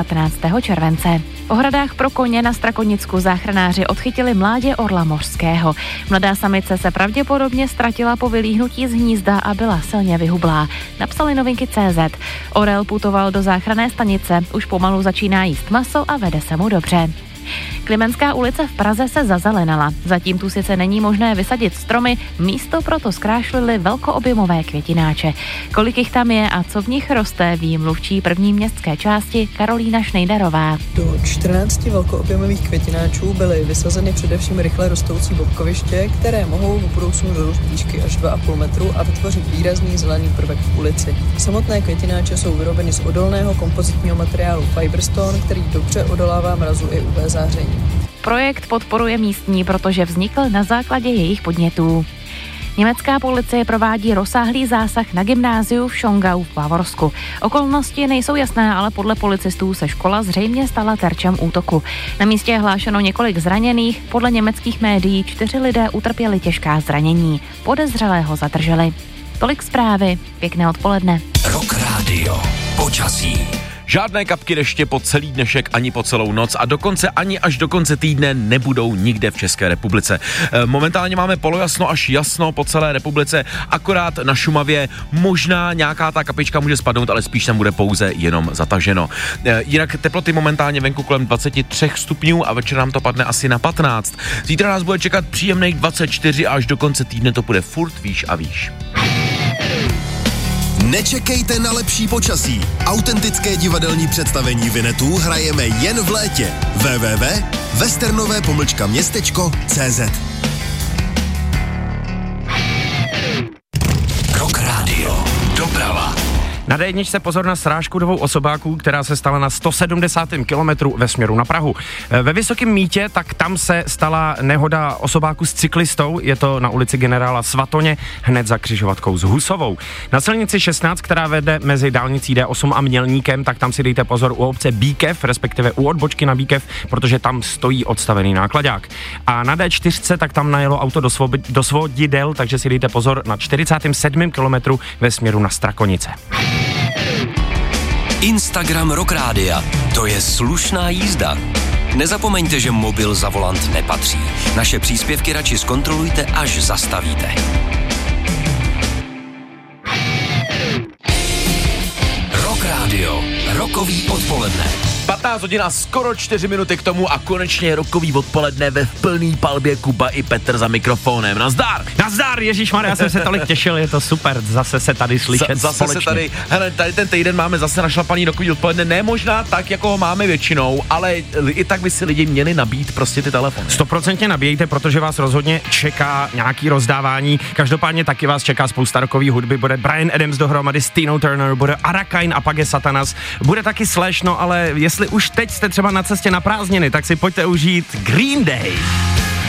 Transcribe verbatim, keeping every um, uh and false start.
patnáctého července. V ohradách pro koně na Strakonicku záchranáři odchytili mládě orla mořského. Mladá samice se pravděpodobně ztratila po vylíhnutí z hnízda a byla silně vyhublá. Napsali novinky tečka cé zet. Orel putoval do záchranné stanice, už pomalu začíná jíst maso a vede se mu dobře. Klimenská ulice v Praze se zazelenala. Zatím tu sice není možné vysadit stromy, místo proto zkrášlili velkoobjemové květináče. Kolik jich tam je a co v nich roste, ví mluvčí první městské části Karolína Šnejdarová. Do čtrnácti velkoobjemových květináčů byly vysazeny především rychle rostoucí bobkoviště, které mohou v budoucnu dorůst výšky až dva a půl metru a vytvořit výrazný zelený prvek v ulici. Samotné květináče jsou vyrobeny z odolného kompozitního materiálu Fiberstone, který dobře odolává mrazu i U V záření. Projekt podporuje místní, protože vznikl na základě jejich podnětů. Německá policie provádí rozsáhlý zásah na gymnáziu v Schongau v Bavorsku. Okolnosti nejsou jasné, ale podle policistů se škola zřejmě stala terčem útoku. Na místě je hlášeno několik zraněných, podle německých médií čtyři lidé utrpěli těžká zranění. Podezřelého zadrželi. Tolik zprávy, pěkné odpoledne. Rock Radio, počasí. Žádné kapky deště po celý dnešek ani po celou noc a dokonce ani až do konce týdne nebudou nikde v České republice. Momentálně máme polojasno až jasno po celé republice, akorát na Šumavě možná nějaká ta kapička může spadnout, ale spíš tam bude pouze jenom zataženo. Jinak teploty momentálně venku kolem dvacet tři stupňů a večer nám to padne asi na patnáct. Zítra nás bude čekat příjemných dvacet čtyři a až do konce týdne to bude furt výš a výš. Nečekejte na lepší počasí. Autentické divadelní představení Vinetů hrajeme jen v létě. w w w tečka westernové pomlčka městečko tečka cé zet. Rock Radio. Doprava. Na dé jedničce pozor na srážku dvou osobáků, která se stala na sto sedmdesátém kilometru ve směru na Prahu. Ve Vysokém Mýtě, tak tam se stala nehoda osobáku s cyklistou, je to na ulici Generála Svatoně, hned za křižovatkou s Husovou. Na silnici šestnáct, která vede mezi dálnicí dé osm a Mělníkem, tak tam si dejte pozor u obce Bíkev, respektive u odbočky na Bíkev, protože tam stojí odstavený nákladák. A na dé čtyři, tak tam najelo auto do, svob- do Svodidel, takže si dejte pozor na čtyřicátém sedmém kilometru ve směru na Strakonice. Instagram Rock Rádia. To je slušná jízda. Nezapomeňte, že mobil za volant nepatří. Naše příspěvky radši zkontrolujte, až zastavíte. Rock Radio. Rokový odpoledne. patnáct hodin a skoro čtyři minuty k tomu a konečně rokový odpoledne ve plný palbě. Kuba i Petr za mikrofonem. Nazdar! Nazdar, ježišmarja, já jsem se tolik těšil, je to super, zase se tady slyšet Z- zase společně. se tady, hele, tady ten týden máme zase našlapaný rokový odpoledne, ne možná tak, jako ho máme většinou, ale i tak by si lidi měli nabít prostě ty telefony. Stoprocentně nabíjejte, protože vás rozhodně čeká nějaký rozdávání. Každopádně taky vás čeká spousta rokový hudby. Bude Bryan Adams dohromady s Tinou Turner, bude Arakain a pak je Satanas. Bude taky Slash, no ale jestli už teď jste třeba na cestě na prázdniny, tak si pojďte užít Green Day.